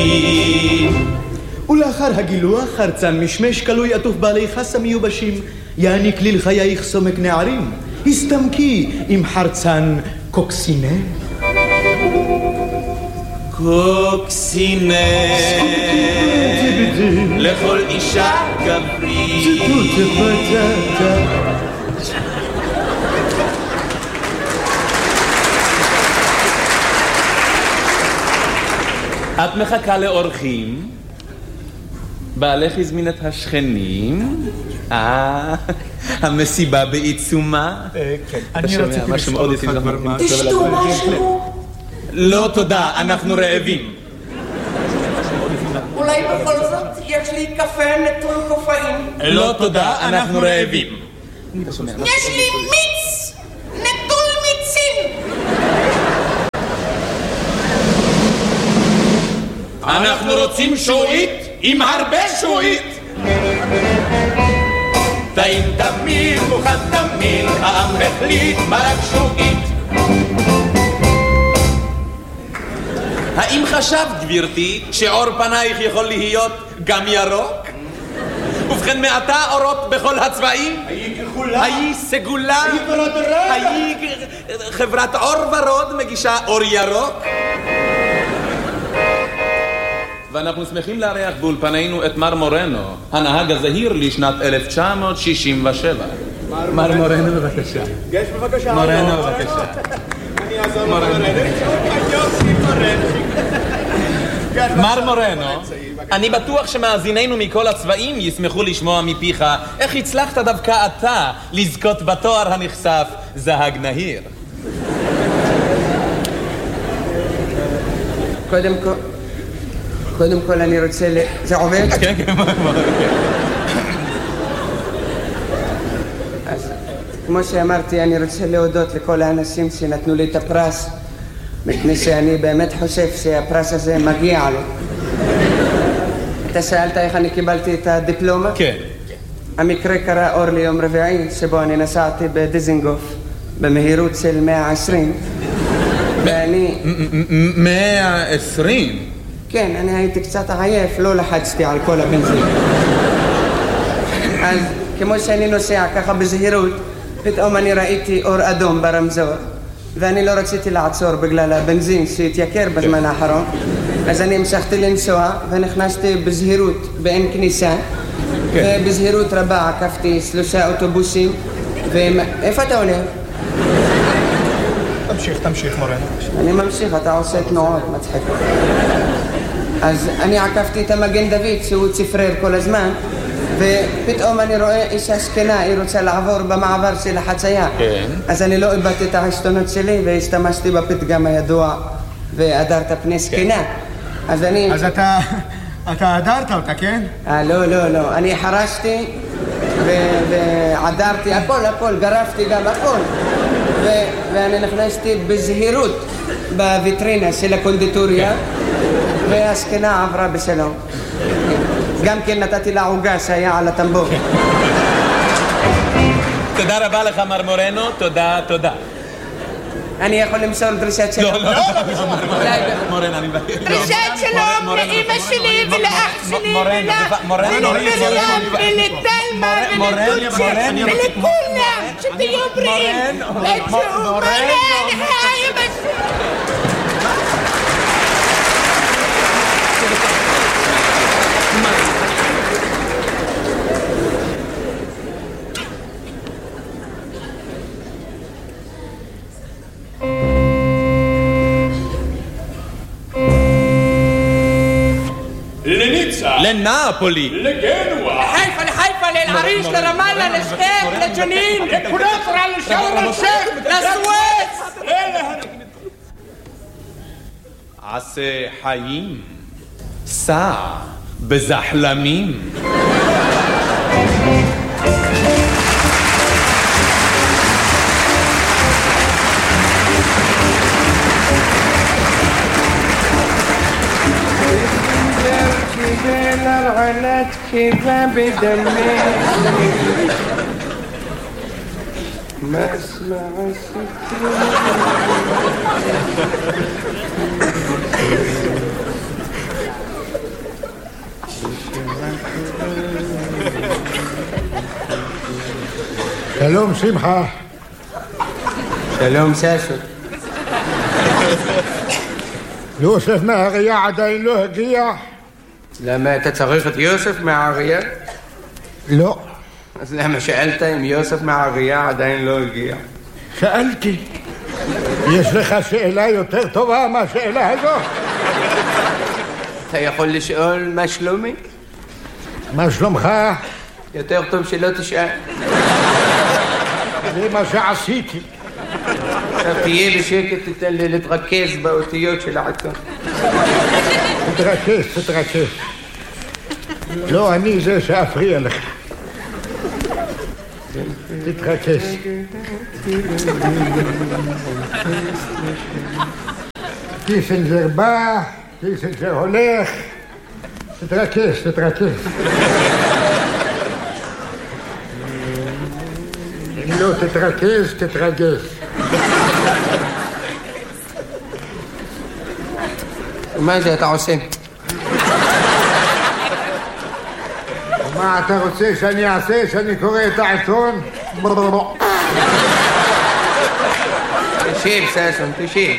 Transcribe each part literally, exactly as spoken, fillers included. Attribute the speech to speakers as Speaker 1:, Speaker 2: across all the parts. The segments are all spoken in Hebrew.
Speaker 1: ולאחר הגילוח חרצן משמש כלוי עטוף בעלי חסה מיובשים יעניק ליל חייך סומק נערים הסתמקי עם חרצן קוקסינה
Speaker 2: קוקסינה לכל אישה גברית את מחכה לאורחים בעלך הזמין את השכנים אה, המסיבה בעיצומה
Speaker 1: כן, אני רציתי לשאול אותך כבר מה
Speaker 3: תשתו משהו
Speaker 2: לא תודה, אנחנו רעבים
Speaker 3: אולי בכל זאת יש לי קפה נטול קופאין
Speaker 2: לא תודה, אנחנו רעבים
Speaker 3: יש לי מיץ נטול מיצים
Speaker 2: אנחנו רוצים שועית עם הרבה שועית טעים תמיד, מוכן תמיד העם החליט מרק שועית האם חשבת גבירתי שעור פנייך יכול להיות גם ירוק? ובכן מעתה אורות בכל הצבעים?
Speaker 1: היי כחולה
Speaker 2: היי סגולה
Speaker 1: היי ורדרה
Speaker 2: היי חברת אור ורוד מגישה אור ירוק ואנחנו שמחים לארח באולפנינו את מר מורנו, הנהג הזהיר לשנת אלף תשע מאות שישים ושבע.
Speaker 1: מר מורנו בבקשה.
Speaker 4: יש בבקשה.
Speaker 1: מורנו בבקשה.
Speaker 4: אני אעזור מורנו.
Speaker 2: מר מורנו, אני בטוח שמאזינינו מכל הצבעים ישמחו לשמוע מפיך איך הצלחת דווקא אתה לזכות בתואר הנחשף זהג נהיר.
Speaker 3: קודם כל קודם כל אני רוצה ל... זה עובד?
Speaker 2: כן, כן,
Speaker 3: אז כמו שאמרתי, אני רוצה להודות לכל האנשים שנתנו לי את הפרס מפני שאני באמת חושב שהפרס הזה מגיע לו. אתה שאלת איך אני קיבלתי את הדיפלומה?
Speaker 2: כן.
Speaker 3: המקרה קרה אור ליום רביעי שבו אני נסעתי בדיזינגוף במהירות של מאה ועשרים ואני...
Speaker 2: מאה ועשרים?
Speaker 3: כן, אני הייתי קצת עייף, לא לחצתי על כל הבנזין. אז כמו שאני נוסע ככה בזהירות, פתאום אני ראיתי אור אדום ברמזור, ואני לא רציתי לעצור בגלל הבנזין שהתייקר בזמן האחרון, אז אני המשכתי לנסוע ונכנסתי בזהירות באין כניסה, ובזהירות רבה עקפתי שלושה אוטובוסים, ואיפה אתה עולה?
Speaker 1: תמשיך, תמשיך מורנו.
Speaker 3: אני ממשיך, אתה עושה תנועות מצחיקות. אז אני עקפתי את המגן דוד שהוא צפרר כל הזמן, ופתאום אני רואה אישה זקנה, היא רוצה לעבור במעבר של החצייה.
Speaker 2: כן.
Speaker 3: אז אני לא איבדתי את העשתונות שלי והשתמשתי בפתגם הידוע והדרת פני זקנה. אז אני...
Speaker 1: אז אתה... אתה הדרת אותה, כן?
Speaker 3: אה, לא, לא, לא. אני חרשתי ועדרתי הכל, הכל, גרפתי גם הכל. ואני נכנסתי בזהירות בוויטרינה של הקונדיטוריה, והסכנה עברה בשלום. גם כן נתתי לה עוגה שהיה על הטמבור.
Speaker 2: תודה רבה לך מר מורנו, תודה, תודה.
Speaker 3: אני יכול למסור דרישת שלום?
Speaker 2: לא, לא, מורנו, אני מבקש.
Speaker 5: דרישת שלום לאמא שלי ולאח שלי ולמרים ולתלמה ולדוצ'ה ולכולם שתהיו בריאים ותשאו מרן אמא שלי.
Speaker 4: לניצה,
Speaker 2: לנאפולי,
Speaker 4: לגנואה,
Speaker 5: חיפה לחיפה ללעריש לרמאללה לשכם לג'נין
Speaker 4: לקונטרה, לשארם א-שייח,
Speaker 5: לסואץ.
Speaker 2: עשה חיים, סע בזחלמים.
Speaker 3: لرعنت كذا بدمي ما اسمع سكري
Speaker 6: שלום שמחה.
Speaker 3: שלום ששו.
Speaker 6: יוסף מהאריה עדיין לא הגיע?
Speaker 3: למה אתה צריך את יוסף מהאריה?
Speaker 6: לא.
Speaker 3: אז למה שאלת אם יוסף מהאריה עדיין לא הגיע?
Speaker 6: שאלתי. יש לך שאלה יותר טובה מהשאלה הזו?
Speaker 3: אתה יכול לשאול מה שלומי?
Speaker 6: מה שלומך?
Speaker 3: יותר טוב שלא תשאל.
Speaker 6: זה מה שעשיתי.
Speaker 3: עכשיו תהיה בשקט, תתן לי להתרכז באותיות של העיתון.
Speaker 6: תתרכז, תתרכז. לא, אני זה שאפריע לך. תתרכז. קיסינג'ר בא, קיסינג'ר הולך. תתרכז, תתרכז. אם לא תתרכז, תתרגז.
Speaker 3: מה זה אתה עושה?
Speaker 6: מה אתה רוצה שאני אעשה? שאני קורא את העיתון?
Speaker 3: תשב ששון, תשב.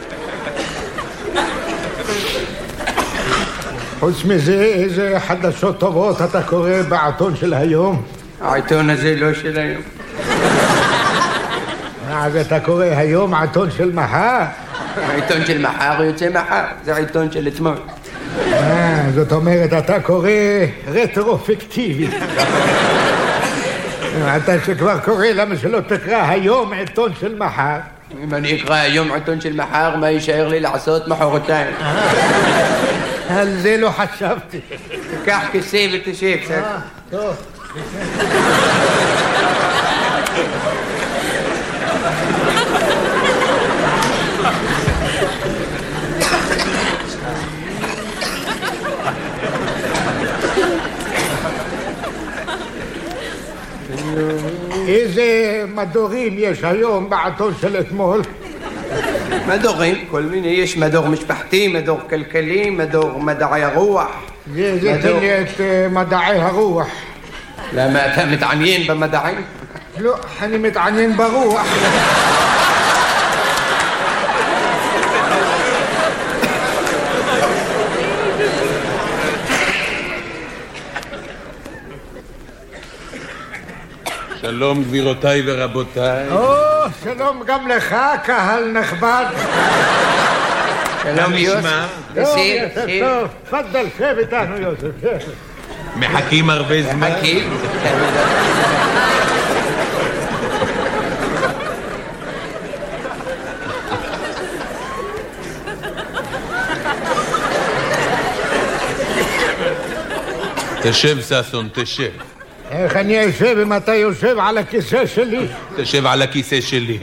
Speaker 6: חוץ מזה, איזה חדשות טובות אתה קורא בעיתון של היום?
Speaker 3: העיתון הזה לא של היום.
Speaker 6: אז אתה קורא היום עיתון של מחר?
Speaker 3: העיתון של מחר יוצא מחר, זה העיתון של אתמול.
Speaker 6: אה, זאת אומרת, אתה קורא רטרופקטיבי. אתה שכבר קורא, למה שלא תקרא היום עיתון של מחר?
Speaker 3: אם אני אקרא היום עיתון של מחר, מה יישאר לי לעשות מחרתיים?
Speaker 6: על זה לא חשבתי.
Speaker 3: תיקח כיסא ותשב, סך.
Speaker 6: טוב. איזה מדורים יש היום בעיתון של אתמול?
Speaker 3: מדורים, כל מיני, יש מדור משפחתי, מדור כלכלי, מדור מדעי הרוח.
Speaker 6: זה, זה תן לי את uh, מדעי הרוח.
Speaker 3: למה אתה מתעניין במדעים?
Speaker 6: לא, אני מתעניין ברוח.
Speaker 2: שלום גבירותיי ורבותיי.
Speaker 6: או, שלום גם לך, קהל נכבד.
Speaker 3: שלום יוסף.
Speaker 6: טוב, יוסף, טוב. תפדל, שב איתנו יוסף, שב.
Speaker 2: מחכים הרבה זמן.
Speaker 3: מחכים.
Speaker 2: תשב ששון, תשב.
Speaker 6: איך אני אשב אם אתה יושב על הכיסא שלי?
Speaker 2: תשב על הכיסא שלי.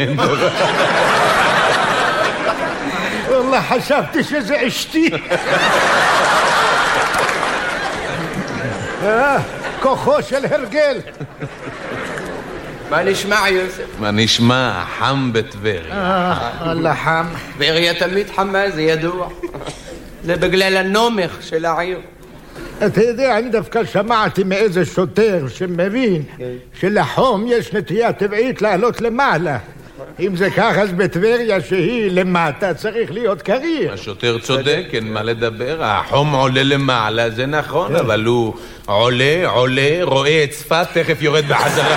Speaker 6: والله חשבתי שזה אשתי. כוחו של הרגל.
Speaker 3: מה נשמע יוסף?
Speaker 2: מה נשמע? חם בטבריה.
Speaker 6: אללה חם.
Speaker 3: טבריה תמיד חמה, זה ידוע. זה בגלל הנומך של העיר.
Speaker 6: אתה יודע, אני דווקא שמעתי מאיזה שוטר שמבין שלחום יש נטייה טבעית לעלות למעלה. אם זה כך, אז בטבריה שהיא למטה צריך להיות קריר.
Speaker 2: השוטר צודק, אין מה לדבר. החום עולה למעלה, זה נכון, אבל הוא עולה, עולה, רואה את צפת, תכף יורד בחזרה.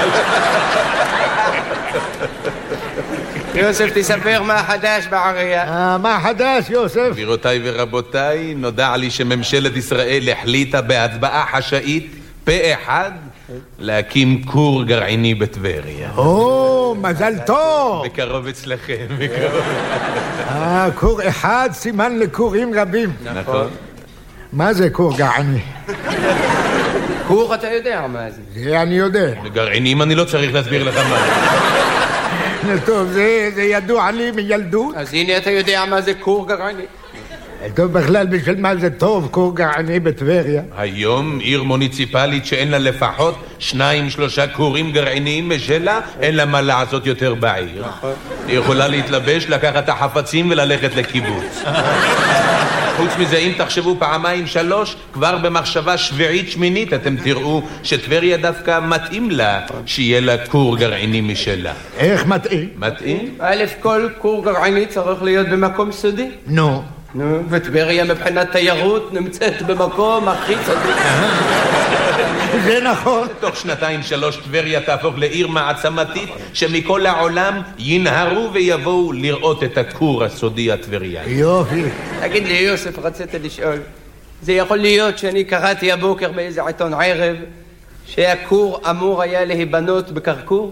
Speaker 3: יוסף, תספר מה חדש בעירייה.
Speaker 6: מה חדש, יוסף?
Speaker 2: גבירותיי ורבותיי, נודע לי שממשלת ישראל החליטה בהצבעה חשאית פה אחד להקים כור גרעיני בטבריה.
Speaker 6: או, מזל טוב.
Speaker 2: בקרוב אצלכם, בקרוב.
Speaker 6: אה, כור אחד סימן לכורים רבים.
Speaker 2: נכון.
Speaker 6: מה זה כור גרעיני?
Speaker 3: כור אתה יודע מה זה.
Speaker 6: זה אני יודע.
Speaker 2: גרעינים אני לא צריך להסביר לך מה.
Speaker 6: טוב, זה, זה ידוע לי מילדות.
Speaker 3: אז הנה אתה יודע מה זה כור גרעיני.
Speaker 6: טוב, בכלל בשביל מה זה טוב כור גרעיני בטבריה?
Speaker 2: היום עיר מוניציפלית שאין לה לפחות שניים שלושה כורים גרעיניים משלה, אין לה מה לעשות יותר בעיר. היא יכולה להתלבש, לקחת את החפצים וללכת לקיבוץ. חוץ מזה, אם תחשבו פעמיים שלוש, כבר במחשבה שביעית שמינית, אתם תראו שטבריה דווקא מתאים לה שיהיה לה כור גרעיני משלה.
Speaker 6: איך מתאים?
Speaker 2: מתאים?
Speaker 3: א', כל כור גרעיני צריך להיות במקום סודי.
Speaker 6: נו.
Speaker 3: נו, וטבריה מבחינת תיירות נמצאת במקום הכי סודי.
Speaker 6: זה נכון.
Speaker 2: תוך שנתיים שלוש טבריה תהפוך לעיר מעצמתית שמכל העולם ינהרו ויבואו לראות את הכור הסודי הטבריאני.
Speaker 6: יופי.
Speaker 3: תגיד לי יוסף, רציתי לשאול, זה יכול להיות שאני קראתי הבוקר באיזה עיתון ערב שהכור אמור היה להיבנות בקרקור?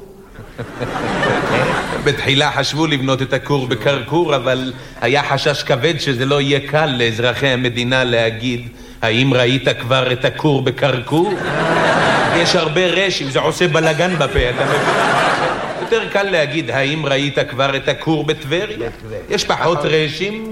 Speaker 2: בתחילה חשבו לבנות את הכור בקרקור, אבל היה חשש כבד שזה לא יהיה קל לאזרחי המדינה להגיד האם ראית כבר את הכור בקרקור? יש הרבה רשים, זה עושה בלגן בפה, אתה מבין? יותר קל להגיד האם ראית כבר את הכור בטבריה? יש פחות רשים,